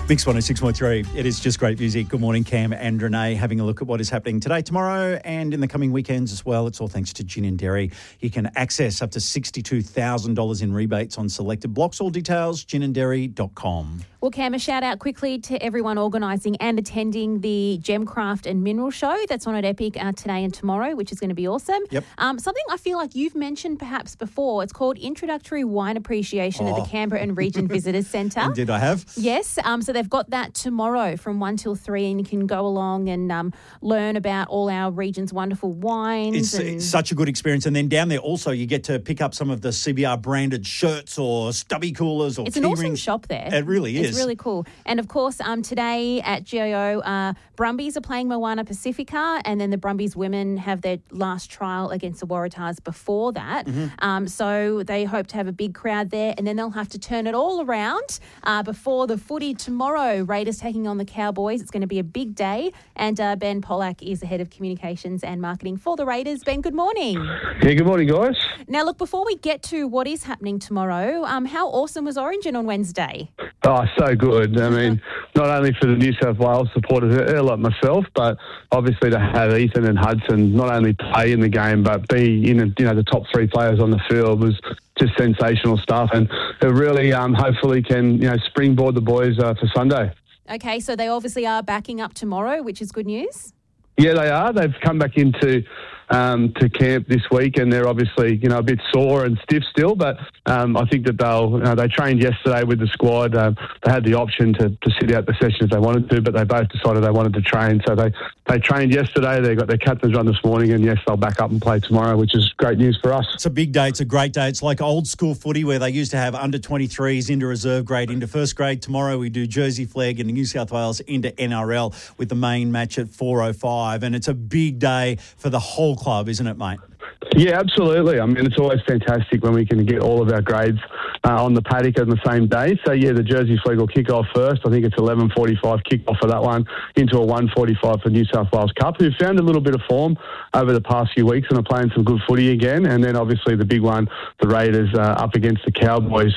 Mix 106.3. It is just great music. Good morning, Cam and Renee. Having a look at what is happening today, tomorrow, and in the coming weekends as well. It's all thanks to Gin and Dairy. You can access up to $62,000 in rebates on selected blocks. All details, ginanddairy.com. Well, Cam, a shout out quickly to everyone organising and attending the Gemcraft and Mineral Show that's on at Epic today and tomorrow, which is going to be awesome. Yep. Something I feel like you've mentioned perhaps before. It's called Introductory Wine Appreciation at the Canberra and Region Visitors Centre. Indeed, I have. Yes. So they've got that tomorrow from 1 till 3, and you can go along and learn about all our region's wonderful wines. It's such a good experience. And then down there also you get to pick up some of the CBR branded shirts or stubby coolers or It's an awesome shop there. It really is. It's really cool. And, of course, today at GIO, Brumbies are playing Moana Pacifica, and then the Brumbies women have their last trial against the Waratahs before that. Mm-hmm. So they hope to have a big crowd there, and then they'll have to turn it all around before the footy tomorrow. Raiders taking on the Cowboys. It's going to be a big day. And Ben Pollack is the head of communications and marketing for the Raiders. Ben, good morning. Yeah, good morning, guys. Now, look, before we get to what is happening tomorrow, how awesome was Origin on Wednesday? Oh, so good. I mean, not only for the New South Wales supporters like myself, but obviously to have Ethan and Hudson not only play in the game, but be in the top three players on the field was just sensational stuff. And it really hopefully can springboard the boys for Sunday. Okay, so they obviously are backing up tomorrow, which is good news. Yeah, they are. They've come back into to camp this week, and they're obviously a bit sore and stiff still. But I think that they trained yesterday with the squad. They had the option to sit out the session if they wanted to, but they both decided they wanted to train. So they trained yesterday. They got their captain's run this morning, and yes, they'll back up and play tomorrow, which is great news for us. It's a big day. It's a great day. It's like old school footy where they used to have under 23s into reserve grade, into first grade. Tomorrow we do Jersey Flag into New South Wales into NRL with the main match at 4:05, and it's a big day for the whole club, isn't it, mate? Yeah, absolutely. I mean, it's always fantastic when we can get all of our grades on the paddock on the same day. So, yeah, the Jersey Flag will kick off first. I think it's 11:45 kick-off for that one into a 1:45 for New South Wales Cup, who found a little bit of form over the past few weeks and are playing some good footy again. And then, obviously, the big one, the Raiders up against the Cowboys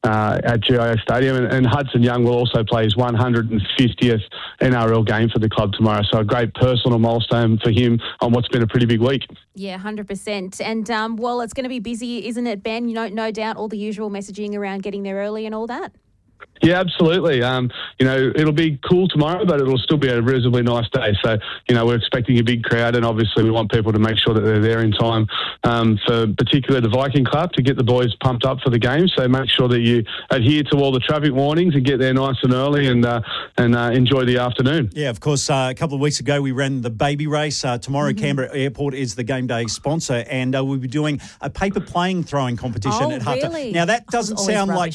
at GIO Stadium. And Hudson Young will also play his 150th NRL game for the club tomorrow. So a great personal milestone for him on what's been a pretty big week. Yeah, 100%. And, well, it's going to be busy, isn't it, Ben? No doubt all the usual messaging around getting there early and all that. Yeah, absolutely. It'll be cool tomorrow, but it'll still be a reasonably nice day. So, we're expecting a big crowd, and obviously we want people to make sure that they're there in time for particularly the Viking Club to get the boys pumped up for the game. So make sure that you adhere to all the traffic warnings and get there nice and early and enjoy the afternoon. Yeah, of course. A couple of weeks ago we ran the baby race. Tomorrow Canberra Airport is the game day sponsor, and we'll be doing a paper plane throwing competition at Hunter. Really? Now that doesn't sound like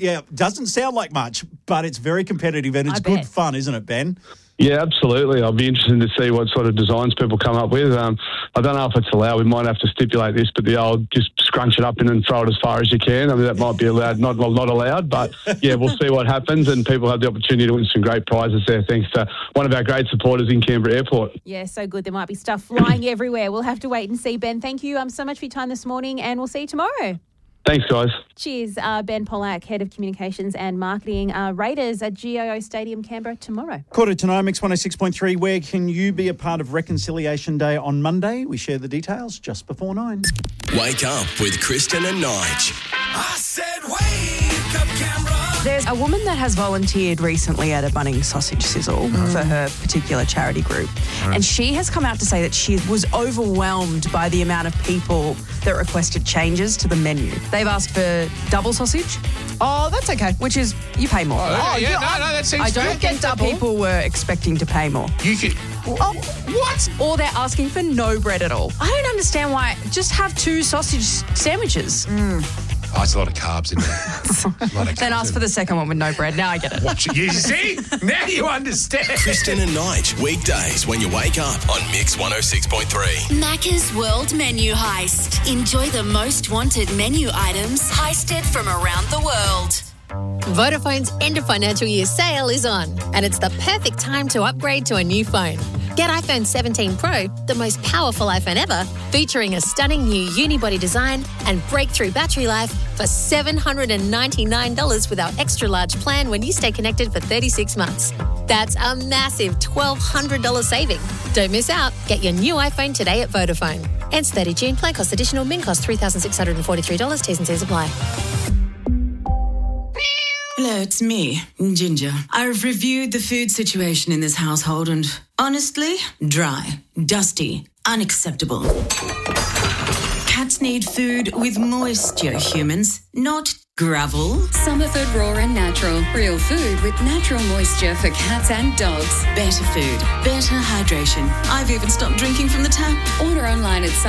that. Much, but it's very competitive and it's good fun, isn't it, Ben? Yeah, absolutely. I'll be interested to see what sort of designs people come up with. I don't know if it's allowed. We might have to stipulate this, but the old just scrunch it up and then throw it as far as you can. I mean, that might be allowed, not allowed, but yeah, we'll see what happens, and people have the opportunity to win some great prizes there thanks to one of our great supporters in Canberra Airport. Yeah, so good. There might be stuff flying everywhere. We'll have to wait and see, Ben. Thank you so much for your time this morning, and we'll see you tomorrow. Thanks, guys. Cheers. Ben Pollack, Head of Communications and Marketing. Raiders at GIO Stadium, Canberra tomorrow. 1:45, Mix 106.3. Where can you be a part of Reconciliation Day on Monday? We share the details just before 9. Wake up with Kristen and Nige. I said wake up, Canberra. There's a woman that has volunteered recently at a Bunnings sausage sizzle for her particular charity group. Right. And she has come out to say that she was overwhelmed by the amount of people that requested changes to the menu. They've asked for double sausage. Oh, that's okay. Which is, you pay more. Oh, yeah, no, that seems I don't think that people were expecting to pay more. You can... Oh, what? Or they're asking for no bread at all. I don't understand why. Just have 2 sausage sandwiches. Oh, it's a lot of carbs in there. Then ask for the second one with no bread. Now I get it. Watch it. You see? Now you understand. Kristen and Nige, weekdays when you wake up on Mix 106.3. Macca's World Menu Heist. Enjoy the most wanted menu items heisted from around the world. Vodafone's end of financial year sale is on, and it's the perfect time to upgrade to a new phone. Get iPhone 17 Pro, the most powerful iPhone ever, featuring a stunning new unibody design and breakthrough battery life for $799 with our extra large plan when you stay connected for 36 months. That's a massive $1,200 saving. Don't miss out. Get your new iPhone today at Vodafone. Ends 30 June. Plan cost additional. Min cost $3,643. T's and C's apply. Hello, it's me, Ginger. I've reviewed the food situation in this household and, honestly, dry, dusty, unacceptable. Cats need food with moisture, humans, not gravel. Summerford Raw and Natural. Real food with natural moisture for cats and dogs. Better food, better hydration. I've even stopped drinking from the tap. Order online at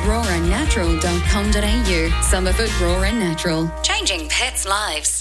summerfordrawandnatural.com.au. Summerford Raw and Natural. Changing pets' lives.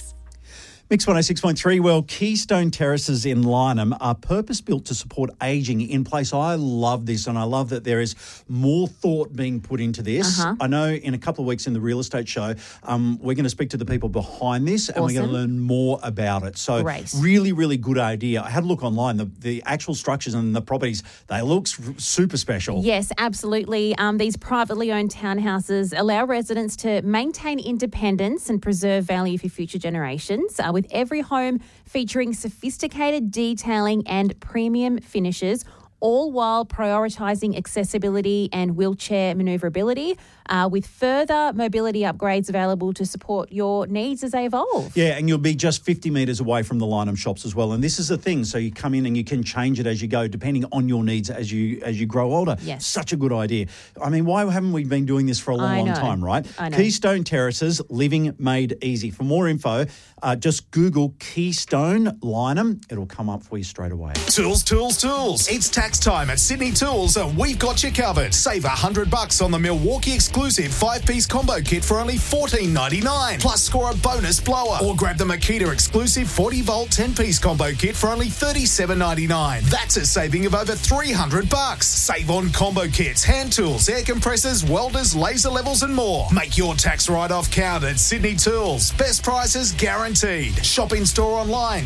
Mix 106.3, well, Keystone Terraces in Lynham are purpose-built to support ageing in place. I love this, and I love that there is more thought being put into this. I know in a couple of weeks in the real estate show, we're going to speak to the people behind this, and we're going to learn more about it. So really, really good idea. I had a look online. The actual structures and the properties, they look super special. Yes, absolutely. These privately owned townhouses allow residents to maintain independence and preserve value for future generations, with every home featuring sophisticated detailing and premium finishes, all while prioritising accessibility and wheelchair manoeuvrability, with further mobility upgrades available to support your needs as they evolve. Yeah, and you'll be just 50 metres away from the Lynham shops as well. And this is the thing, so you come in and you can change it as you go, depending on your needs as you grow older. Yes. Such a good idea. I mean, why haven't we been doing this for a long time, right? I know. Keystone Terraces, living made easy. For more info, just Google Keystone Lynham. It'll come up for you straight away. Tools. It's tax time at Sydney Tools, and we've got you covered. Save $100 on the Milwaukee exclusive 5-piece combo kit for only $14.99. Plus, score a bonus blower. Or grab the Makita exclusive 40-volt 10-piece combo kit for only $37.99. That's a saving of over $300. Save on combo kits, hand tools, air compressors, welders, laser levels, and more. Make your tax write-off count at Sydney Tools. Best prices guaranteed. Shop in store online,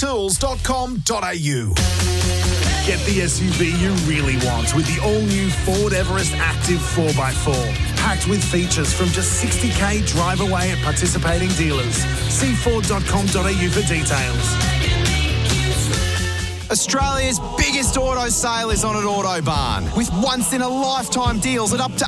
sydneytools.com.au. Get the SUV you really want with the all-new Ford Everest Active 4x4. Packed with features from just $60,000 drive away at participating dealers. See Ford.com.au for details. Australia's biggest auto sale is on at Autobarn, with once-in-a-lifetime deals at up to